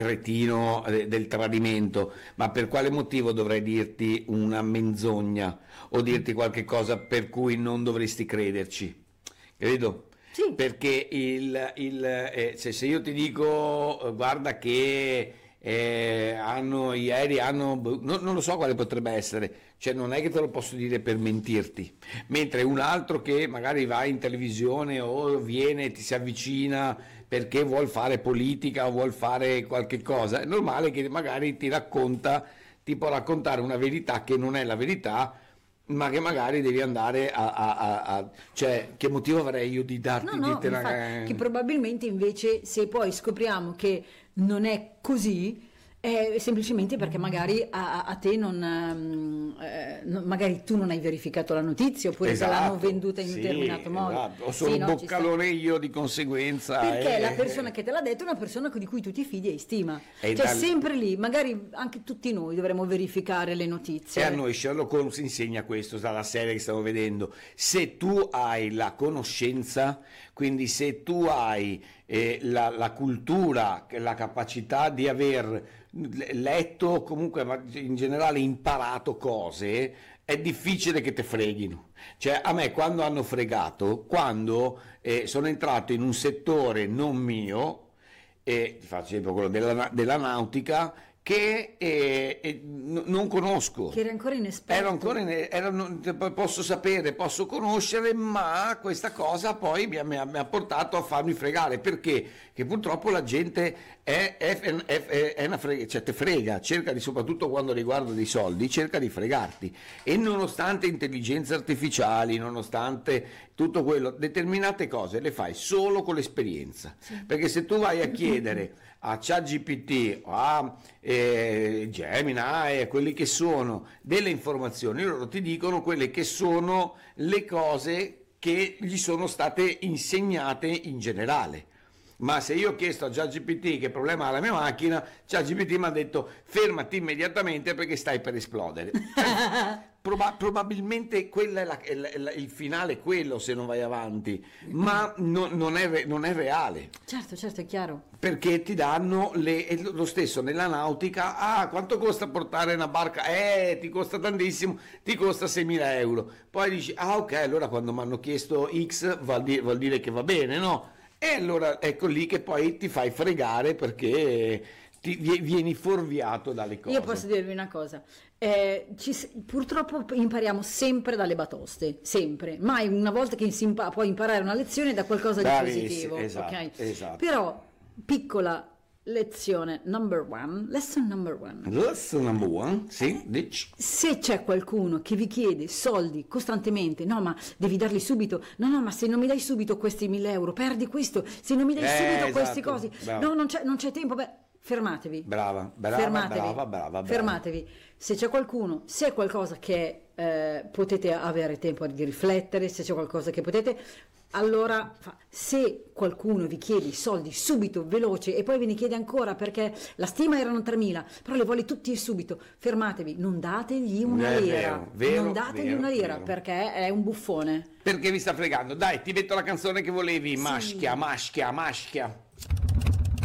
cretino del tradimento, ma per quale motivo dovrei dirti una menzogna o dirti qualche cosa per cui non dovresti crederci? Capito? Sì. Perché se io ti dico guarda che gli aerei hanno, non lo so quale potrebbe essere, cioè non è che te lo posso dire per mentirti, mentre un altro che magari va in televisione o viene, ti si avvicina perché vuol fare politica o vuol fare qualche cosa, è normale che magari ti può raccontare una verità che non è la verità, ma che magari devi andare cioè che motivo avrei io di darti No, dirti infatti, che probabilmente invece se poi scopriamo che non è così, è semplicemente perché magari a te magari tu non hai verificato la notizia, oppure te l'hanno venduta in un determinato modo. Esatto. O sono un boccalone io di conseguenza. Perché la persona che te l'ha detto è una persona di cui tu ti fidi e stima. Cioè sempre lì, magari anche tutti noi dovremmo verificare le notizie. E a noi Sherlock Holmes insegna questo dalla serie che stiamo vedendo. Se tu hai la conoscenza, quindi se tu hai la cultura, la capacità di aver letto, comunque in generale imparato cose, è difficile che te freghino. Cioè a me quando hanno fregato, quando sono entrato in un settore non mio, ti faccio esempio quello della nautica, che non conosco, che era ancora inesperto, posso sapere, posso conoscere, ma questa cosa poi mi ha portato a farmi fregare, perché che purtroppo la gente è una frega, cioè te frega, cerca di, soprattutto quando riguarda dei soldi, cerca di fregarti, e nonostante intelligenze artificiali, nonostante tutto quello, determinate cose le fai solo con l'esperienza, perché se tu vai a chiedere a ChatGPT, a Gemini, quelli che sono delle informazioni, loro ti dicono quelle che sono le cose che gli sono state insegnate in generale. Ma se io ho chiesto a ChatGPT che problema ha la mia macchina, ChatGPT mi ha detto fermati immediatamente perché stai per esplodere. Probabilmente quella il finale è quello, se non vai avanti, ma non è reale. Certo, è chiaro. Perché ti danno lo stesso nella nautica, quanto costa portare una barca? Ti costa tantissimo, ti costa 6.000 euro. Poi dici, ok, allora quando mi hanno chiesto X vuol dire che va bene, no? E allora ecco lì che poi ti fai fregare perché vieni fuorviato dalle cose. Io posso dirvi una cosa, purtroppo impariamo sempre dalle batoste, sempre, mai una volta che puoi imparare una lezione da qualcosa di positivo, esatto, ok? Esatto. Però piccola lesson number one, sì, se c'è qualcuno che vi chiede soldi costantemente, no ma devi darli subito, no ma se non mi dai subito questi 1.000 euro perdi questo, se non mi dai subito questi cosi, no non c'è tempo, fermatevi. Brava. Fermatevi. Se c'è qualcuno, se è qualcosa che potete avere tempo di riflettere, se c'è qualcosa che potete, allora se qualcuno vi chiede i soldi subito, veloce, e poi ve ne chiede ancora perché la stima erano 3.000, però le vuole tutti subito, fermatevi, non dategli una lira, non dategli una lira, perché è un buffone. Perché vi sta fregando. Dai, ti metto la canzone che volevi, Sì. maschia.